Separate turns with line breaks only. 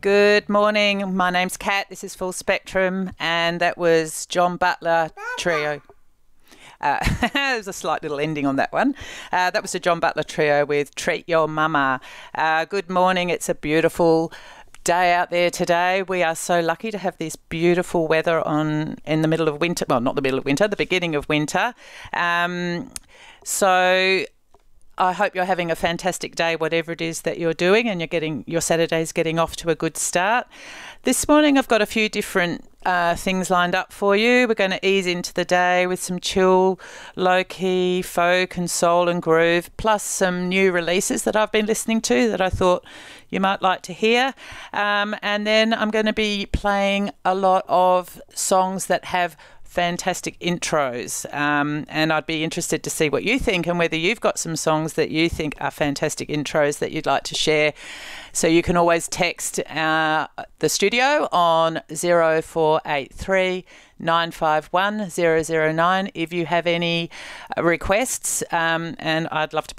Good morning. My name's Kat. This is Full Spectrum, and that was John Butler Trio. There's a slight little ending on that one. That was the John Butler Trio with Treat Your Mama. Good morning. It's a beautiful day out there today. We are so lucky to have this beautiful weather in the middle of winter. Well, not the middle of winter, the beginning of winter. So I hope you're having a fantastic day, whatever it is that you're doing, and your Saturday's getting off to a good start. This morning I've got a few different things lined up for you. We're going to ease into the day with some chill, low-key, folk and soul and groove, plus some new releases that I've been listening to that I thought you might like to hear. And then I'm going to be playing a lot of songs that have fantastic intros, and I'd be interested to see what you think and whether you've got some songs that you think are fantastic intros that you'd like to share. So you can always text the studio on 0483 951 009 if you have any requests, and I'd love to